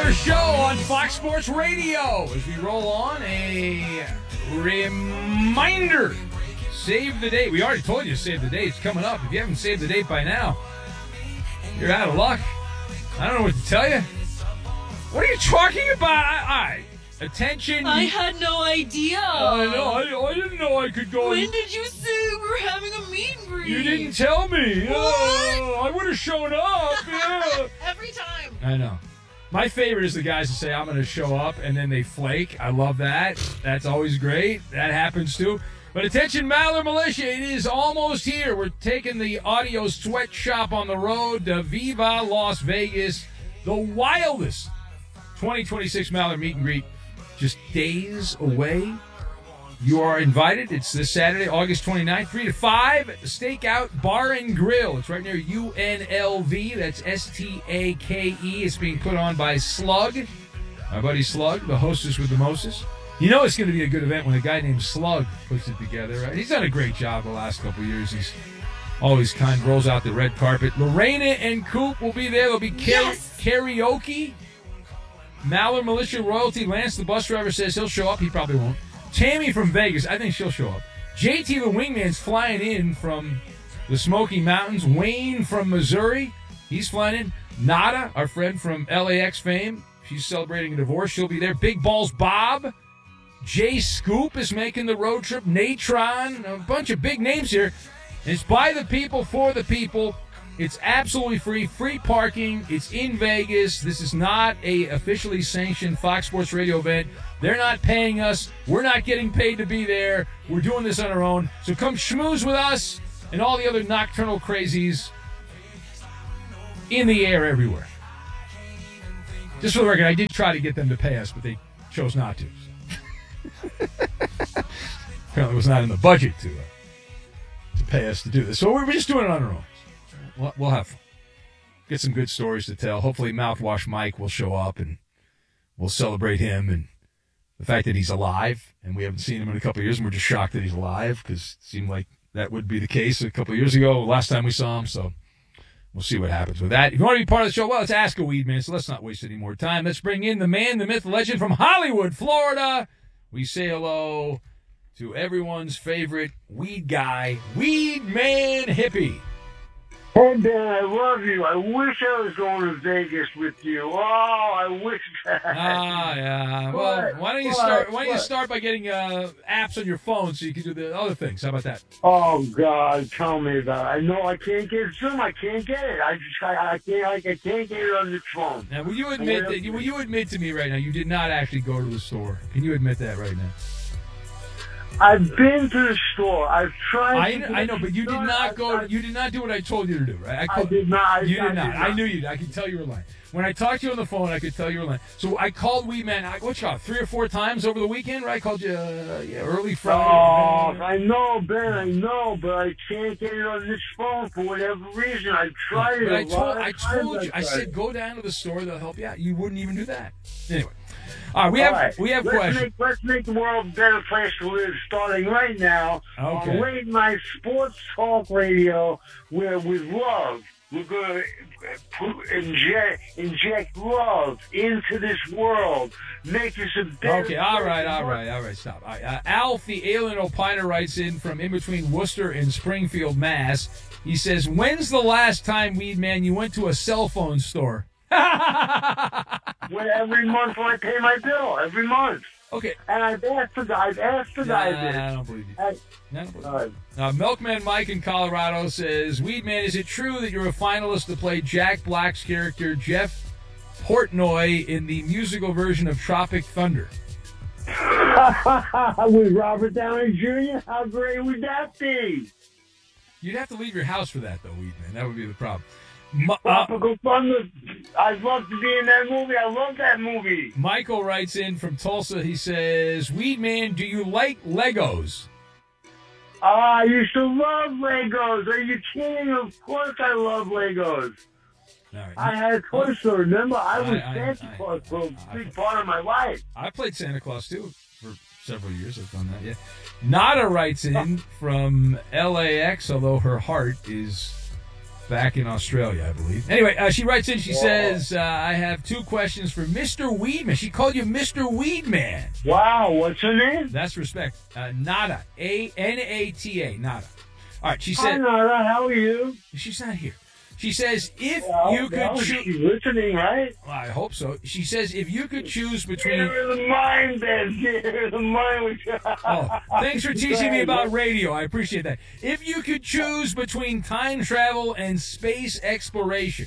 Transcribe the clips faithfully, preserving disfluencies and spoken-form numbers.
Maller Show on Fox Sports Radio. As we roll on, a reminder. Save the date. We already told you to save the date. It's coming up. If you haven't saved the date by now, you're out of luck. I don't know what to tell you. What are you talking about? I, I attention. I had no idea. I know. I, I didn't know I could go. When and, did you say we were having a meet and greet? You didn't tell me. What? Oh, I would have shown up. Yeah. Every time. I know. My favorite is the guys that say, I'm going to show up, and then they flake. I love that. That's always great. That happens, too. But attention, Maller Militia, it is almost here. We're taking the audio sweatshop on the road to Viva Las Vegas, the wildest twenty twenty-six Maller meet and greet, just days away. You are invited. It's this Saturday, August twenty-ninth, three to five at the Stakeout Bar and Grill. It's right near U N L V. That's S T A K E. It's being put on by Slug, my buddy Slug, the hostess with the mostest. You know it's going to be a good event when a guy named Slug puts it together, right? He's done a great job the last couple of years. He's always kind, rolls out the red carpet. Lorena and Coop will be there. There'll be kara- Yes. karaoke. Maller Militia royalty. Lance, the bus driver, says he'll show up. He probably won't. Tammy from Vegas, I think she'll show up. J T the Wingman's flying in from the Smoky Mountains. Wayne from Missouri, he's flying in. Nada, our friend from L A X fame, she's celebrating a divorce. She'll be there. Big Balls Bob. Jay Scoop is making the road trip. Natron, a bunch of big names here. And it's by the people, for the people. It's absolutely free. Free parking. It's in Vegas. This is not a officially sanctioned Fox Sports Radio event. They're not paying us. We're not getting paid to be there. We're doing this on our own. So come schmooze with us and all the other nocturnal crazies in the air everywhere. Just for the record, I did try to get them to pay us, but they chose not to. So. Apparently it was not in the budget to, uh, to pay us to do this. So we're just doing it on our own. We'll, we'll have fun. Get some good stories to tell. Hopefully Mouthwash Mike will show up and we'll celebrate him and the fact that he's alive, and we haven't seen him in a couple of years, and we're just shocked that he's alive because it seemed like that would be the case a couple of years ago, last time we saw him. So we'll see what happens with that. If you want to be part of the show, well, let's ask a weed man, so let's not waste any more time. Let's bring in the man, the myth, the legend from Hollywood, Florida. We say hello to everyone's favorite weed guy, Weed Man Hippie. Hey, Ben, I love you. I wish I was going to Vegas with you. Oh, I wish that. Ah, yeah. Well, What? why don't you What? start? Why don't you What? start by getting uh, apps on your phone so you can do the other things? How about that? Oh, God, tell me about it. I know I can't get Zoom. I can't get it. I just, I, I can't, I, I can't get it on the phone. Now, will you admit that? Will you admit to me right now you did not actually go to the store? Can you admit that right now? I've been to the store. I've tried. I, to kn- I know, but you did I- not go. I, you did not do what I told you to do, right? I called- did not. You I, did not. did I knew you. I could tell you were lying. When I talked to you on the phone, I could tell you were lying. So I called Weed Man. I, what shot? Three or four times over the weekend, right? I called you uh, yeah, early Friday. Oh, I know, Ben. I know, but I can't get it on this phone for whatever reason. I've tried But it. I a told, lot of I times told you. I tried said it. go down to the store. They'll help you out. You wouldn't even do that. Anyway, all right. We have All right. we have let's questions. Make, let's make the world a better place to live, starting right now Okay. on Late Night Sports Talk Radio, where with love, we're going to inject, inject love into this world, make us a better Okay, all right, place. all right, all right, stop. All right, uh, Alf, the alien opiner, writes in from in between Worcester and Springfield, Mass. He says, when's the last time, Weed Man, you went to a cell phone store? When every month when I pay my bill, every month. Okay. And I've asked the guy, I've asked the Nah, guy I this. don't believe you. I, No, I don't believe you. uh, Uh, Milkman Mike in Colorado says, Weed Man, is it true that you're a finalist to play Jack Black's character Jeff Portnoy in the musical version of Tropic Thunder? with Robert Downey Junior, how great would that be? You'd have to leave your house for that, though, Weed Man. That would be the problem. M- uh, Tropical Thunder. I'd love to be in that movie. I love that movie. Michael writes in from Tulsa. He says, Weed Man, do you like Legos? Ah, I used to love Legos. Are you kidding? Of course I love Legos. All right. I had a toy store, remember? I was I- I- Santa I- Claus for a I- big part of my life. I played Santa Claus, too, for several years. I've done that, yeah. Nada writes in from L A X, although her heart is back in Australia, I believe. Anyway, uh, she writes in, she Wow. says, uh, I have two questions for Mister Weedman. She called you Mister Weedman. Wow, what's her name? That's respect. Uh, Nada. A N A T A. Nada. All right, she Hi, said, Nara, how are you? she's not here. She says, if Well, you could well, choose, she's listening, right? I hope so. She says, if you could choose between, Here the mind, Ben. Here the mind. oh, thanks for teaching me about radio. I appreciate that. If you could choose between time travel and space exploration,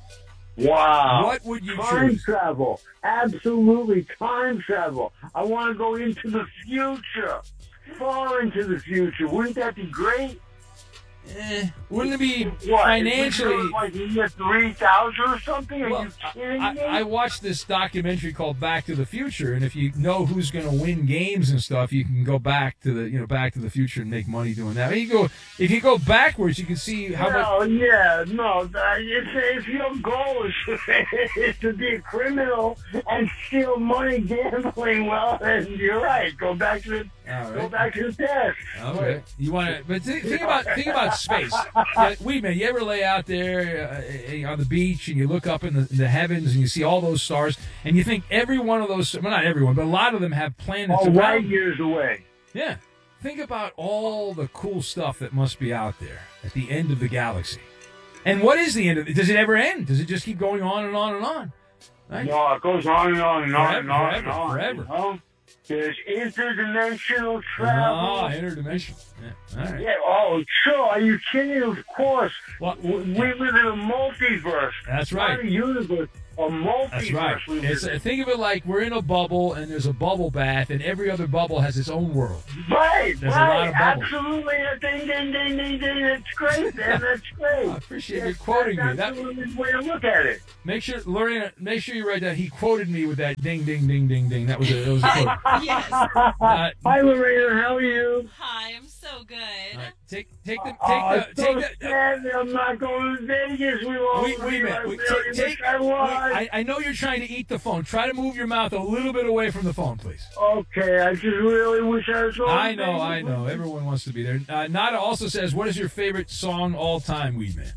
Wow. what would you Time choose? travel. Absolutely time travel. I want to go into the future. Far into the future. Wouldn't that be great? Eh, wouldn't it be What? financially? If we go, like year three thousand or something? Are Well, you kidding I, me? I watched this documentary called Back to the Future, and if you know who's going to win games and stuff, you can go back to the you know Back to the Future and make money doing that. You go if you go backwards, you can see how much. No, yeah, no. that- If, if your goal is, is to be a criminal and steal money gambling, well, then you're right. Go back to the All go right. back to the past. Okay. You want to, but think, think about think about space. Yeah, Weedman, you ever lay out there uh, on the beach and you look up in the, the heavens and you see all those stars, and you think every one of those, well, not everyone, but a lot of them have planets Oh, around light them. years away. Yeah. Think about all the cool stuff that must be out there at the end of the galaxy. And what is the end of it? Does it ever end? Does it just keep going on and on and on? Right? No, it goes on and on and on and on and Forever, on. forever. You know? There's interdimensional Ah, travel. interdimensional. Yeah. All right. Yeah, oh, sure. Are you kidding? Of course. Well, we we live in a multiverse. That's Not right. a universe. A multiverse. That's right. we live It's, in. think of it like we're in a bubble and there's a bubble bath, and every other bubble has its own world. Right, There's a right. lot of bubbles. Absolutely. Ding, ding, ding, ding, ding. That's great, man. That's great. I appreciate you That's- quoting me. That's That absolutely the way to look at it. make sure, Lorena, make sure you write that. He quoted me with that ding, ding, ding, ding, ding. That was a, that was a quote. Yes. Uh, Hi, Lorena. How are you? Hi, I'm so good. all right, take take the take Oh, the it's take so the. sad that I'm not going to Vegas. We won't. Wait, wait a minute. I Wait, really take, wish take, I wait, was. I, I know you're trying to eat the phone. Try to move your mouth a little bit away from the phone, please. Okay, I just really wish I was going I to know, Vegas. I know. Everyone wants to be there. Uh, Nada also says, what is your favorite song all time, Weedman?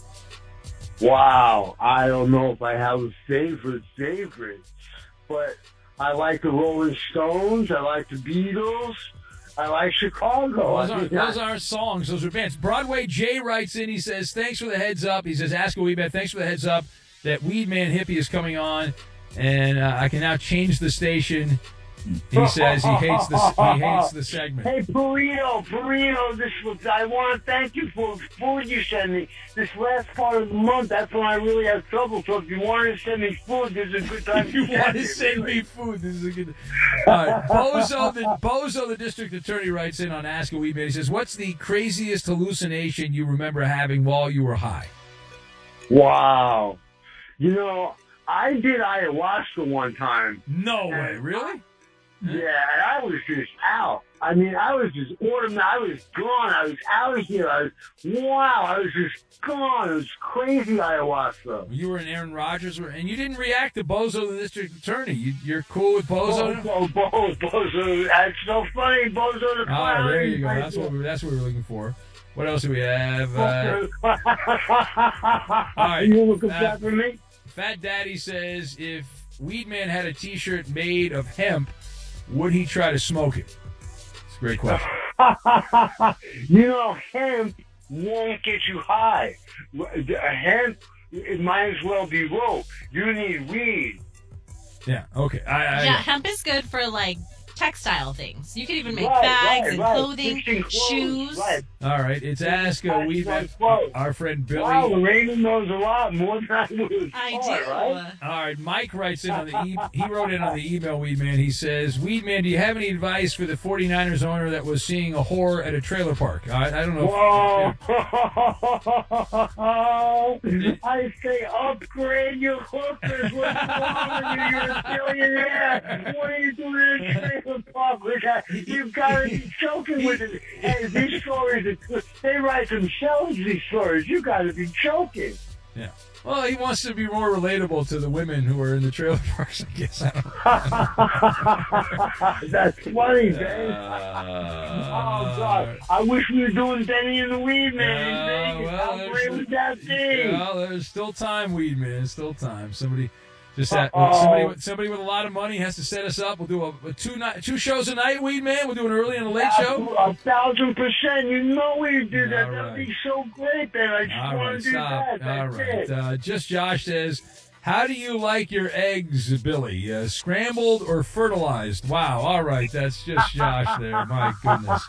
Wow, I don't know if I have a favorite favorite, but I like the Rolling Stones. I like the Beatles. I like Chicago. Those I aren't, think those I- aren't songs. Those are bands. Broadway Jay writes in. He says, thanks for the heads up. He says, ask a Weedman. Thanks for the heads up that Weedman Hippie is coming on, and uh, I can now change the station. He says he hates the he hates the segment. Hey, Burrito, Burrito, this was, I want to thank you for the food you sent me. This last part of the month, that's when I really have trouble. So if you want to send me food, this is a good time If you to want send to it. send me food, this is a good. All right, Bozo the Bozo the district attorney writes in on Ask a Weedman. He says, "What's the craziest hallucination you remember having while you were high?" Wow. You know, I did ayahuasca one time. No way, really? Yeah, and I was just out. I mean, I was just automatic. I was gone. I was out of here. I was, wow, I was just gone. It was crazy ayahuasca. You were in Aaron Rodgers, and you didn't react to Bozo the district attorney. You, you're cool with Bozo? Bozo, Bozo, Bozo. That's so funny. Bozo the Oh, clown. there you go. That's what we, that's what we were looking for. What else do we have? Uh, All right. You looking Uh, back for me? Fat Daddy says, if Weedman had a T-shirt made of hemp, would he try to smoke it? It's a great question. You know, hemp won't get you high. Hemp, it might as well be rope. You need weed. Yeah. Okay. I, I, Yeah, hemp is good for like textile things. You could even make Right, bags right, and right. clothing, Fixing clothes, shoes. Right. All right. It's Ask a That's Weedman. my quote. Our friend Billy. Wow, Lorena knows a lot more than I do. I Smart, do. Right? All right, Mike writes in on the e- he wrote in on the email, Weedman. He says, Weedman, do you have any advice for the 49ers owner that was seeing a whore at a trailer park? I, I don't know. Whoa! I say upgrade your hookers. What's wrong with you? You're a billionaire. What are you doing in a trailer park with that? You've got to be joking with it. Hey, these stories, are, they write themselves, these stories. You got to be joking. Yeah. Well, he wants to be more relatable to the women who are in the trailer parks, I guess. I don't know. That's funny, Dave. Uh, Oh, God. I wish we were doing Benny and the Weed Man Uh, in Vegas. well, How great there's- would that be? Well, there's still time, Weed Man. Still time. Somebody just had, Uh-oh. somebody with somebody with a lot of money has to set us up. We'll do a, a two night, two shows a night, Weed Man. We'll do an early and a late show. A thousand percent. You know we do that. All That'd right. be so great, Ben. I just All want right, to do stop. that. All That's right. it. Uh, just Josh says, how do you like your eggs, Billy? Uh, scrambled or fertilized? Wow. All right. That's just Josh there. My goodness.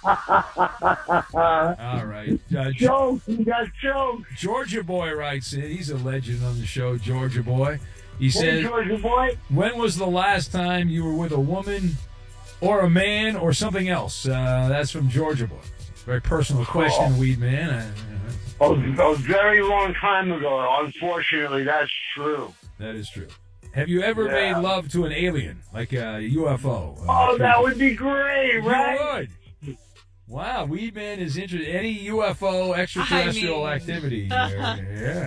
All right. Uh, Ge- Jokes. You got jokes. Georgia Boy writes in. He's a legend on the show, Georgia Boy. He Hey, says, Georgia boy. when was the last time you were with a woman or a man or something else? Uh, that's from Georgia Boy. Very personal question, Weed Man. Uh, A, a very long time ago. Unfortunately, that's true. that is true. Have you ever Yeah. made love to an alien, like a U F O? Uh, Oh, that would be great, You right? would. Wow, Weed Man is interested. Any U F O extraterrestrial I mean- activity? Uh, yeah.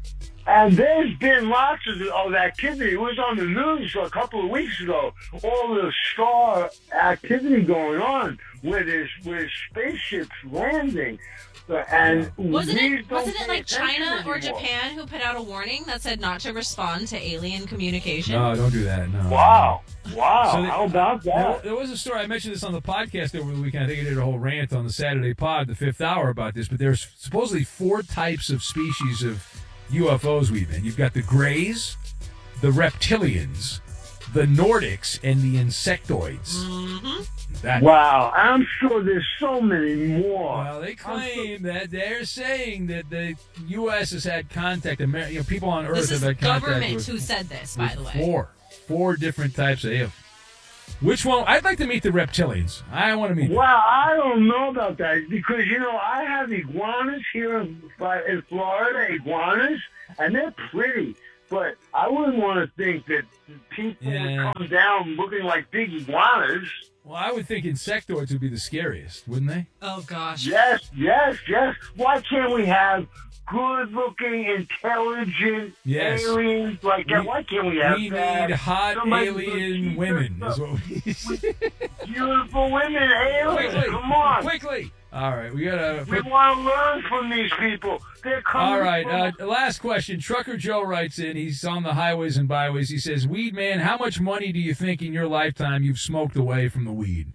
And there's been lots of, of activity. It was on the news a couple of weeks ago. All the star activity going on with his with spaceships landing. And Wasn't we it don't wasn't it pay like attention China or anymore. Japan who put out a warning that said not to respond to alien communication? No, don't do that. No. Wow. Wow. So the- How about There, that? there was a story. I mentioned this on the podcast over the weekend. I think I did a whole rant on the Saturday pod, the fifth hour, about this. But there's supposedly four types of species of U F Os, Weed Man. You've got the Greys, the Reptilians, the Nordics, and the Insectoids. Mm-hmm. That, Wow. I'm sure there's so many more. Well, they claim that they're saying that the U S has had contact. Amer- you know, people on Earth This have is had contact government with, who said this, by with the way. four, four different types of aliens. Which one? I'd like to meet the Reptilians. I want to meet them. Well, I don't know about that because, you know, I have iguanas here in, in Florida, iguanas, and they're pretty. But I wouldn't want to think that people Yeah. would come down looking like big iguanas. Well, I would think insectoids would be the scariest, wouldn't they? Oh gosh. Yes, yes, yes. Why can't we have good-looking, intelligent Yes. aliens like that? We- Why can't we have We that? need hot Somebody alien who- women. Is what we Beautiful women, aliens. quickly, Come on. quickly. All right, we gotta. We want to learn from these people. They're coming All right, from uh, last question. Trucker Joe writes in. He's on the highways and byways. He says, "Weed Man, how much money do you think in your lifetime you've smoked away from the weed?"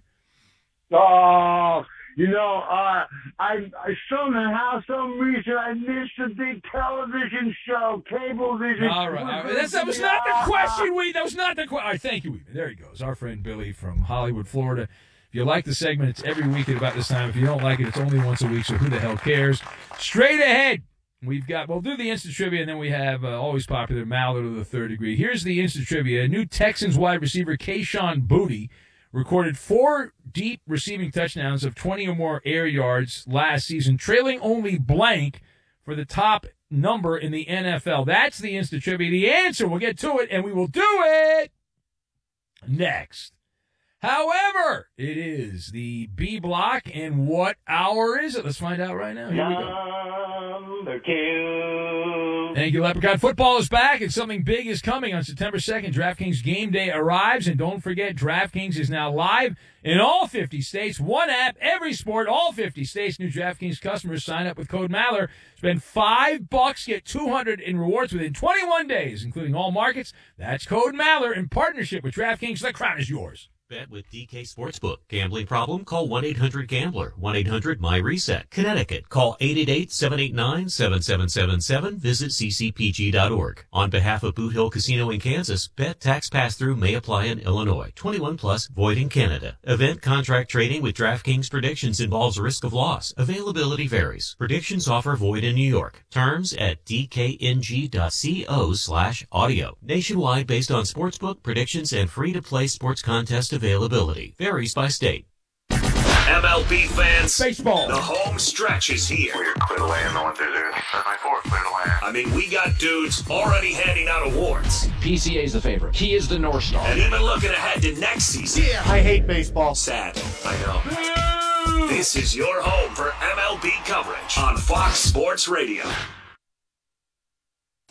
Oh, you know, uh, I, I somehow, some reason, I missed a big television show, cable vision. All right, all right. That's, that was not the question, Weed. That was not the question. All right, thank you, Weed. There he goes. Our friend Billy from Hollywood, Florida. If you like the segment, it's every week at about this time. If you don't like it, it's only once a week, so who the hell cares? Straight ahead. We've got, we'll do the instant trivia, and then we have uh, always popular Mallard of the third degree. Here's the instant trivia. New Texans wide receiver Kayshon Boutte recorded four deep receiving touchdowns of twenty or more air yards last season, trailing only blank for the top number in the N F L. That's the instant trivia. The answer, we'll get to it, and we will do it next. However, it is the B block, and what hour is it? Let's find out right now. Here we go. Number two. Thank you, Leprechaun. Football is back, and something big is coming on September second. DraftKings Game Day arrives, and don't forget, DraftKings is now live in all fifty states. One app, every sport, all fifty states. New DraftKings customers sign up with code Maller. Spend five bucks, get two hundred in rewards within twenty-one days, including all markets. That's code Maller in partnership with DraftKings. The crown is yours. Bet with D K Sportsbook. Gambling problem? Call one eight hundred gambler. one eight hundred my reset. Connecticut. Call eight eight eight, seven eight nine, seven seven seven seven. Visit c c p g dot org. On behalf of Boot Hill Casino in Kansas, bet tax pass-through may apply in Illinois. twenty-one plus, void in Canada. Event contract trading with DraftKings predictions involves risk of loss. Availability varies. Predictions offer void in New York. Terms at d k n g dot co slash audio. Nationwide based on sportsbook, predictions, and free-to-play sports contest availability. Varies by state. M L B fans, Baseball. the home stretch is here. We're clear to land on through there. seven by four, clear to land. I mean, we got dudes already handing out awards P C A's the favorite. He is the North Star. and even looking ahead to next season. I hate baseball. Sad, I know. This is your home for M L B coverage on Fox Sports Radio.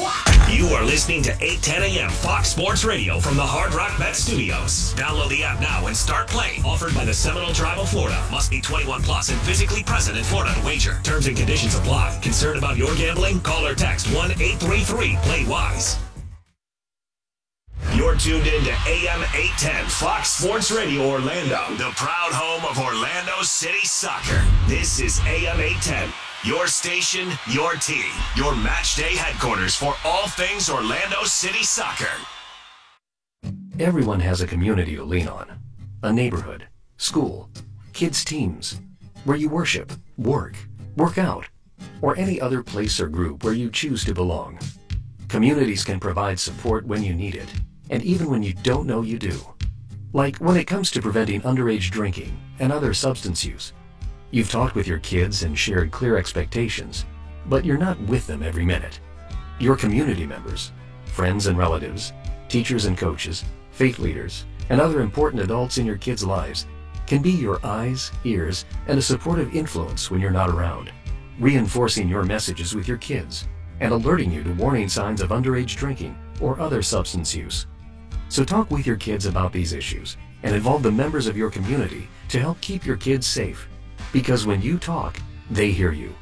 You are listening to eight ten a.m. Fox Sports Radio from the Hard Rock Bet Studios. Download the app now and start playing. Offered by the Seminole Tribe of Florida. Must be twenty-one plus and physically present in Florida to wager. Terms and conditions apply. Concerned about your gambling? Call or text one eight three three play wise. You're tuned in to A M eight ten Fox Sports Radio Orlando, the proud home of Orlando City Soccer. This is A M eight ten. Your station, your team, your match day headquarters for all things Orlando City Soccer. Everyone has a community to lean on. A neighborhood, school, kids' teams, where you worship, work, work out, or any other place or group where you choose to belong. Communities can provide support when you need it, and even when you don't know you do. Like when it comes to preventing underage drinking and other substance use. You've talked with your kids and shared clear expectations, but you're not with them every minute. Your community members, friends and relatives, teachers and coaches, faith leaders, and other important adults in your kids' lives can be your eyes, ears, and a supportive influence when you're not around, reinforcing your messages with your kids and alerting you to warning signs of underage drinking or other substance use. So talk with your kids about these issues and involve the members of your community to help keep your kids safe. Because when you talk, they hear you.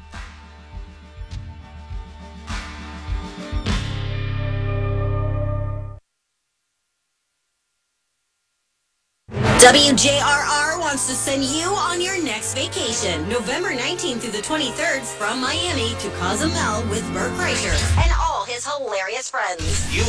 W J R R wants to send you on your next vacation, November nineteenth through the twenty-third, from Miami to Cozumel with Bert Kreischer and all his hilarious friends. You